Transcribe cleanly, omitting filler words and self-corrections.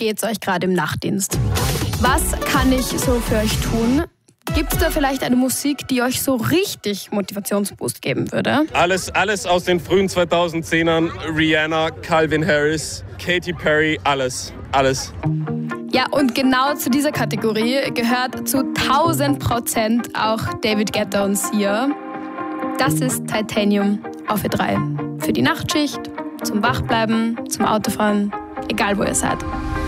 geht's euch gerade im Nachtdienst? Was kann ich so für euch tun? Gibt es da vielleicht eine Musik, die euch so richtig Motivationsboost geben würde? Alles aus den frühen 2010ern. Rihanna, Calvin Harris, Katy Perry, alles. Ja, und genau zu dieser Kategorie gehört zu 1000% auch David Guetta und Sia. Das ist Titanium auf E3. Für die Nachtschicht, zum Wachbleiben, zum Autofahren, egal wo ihr seid.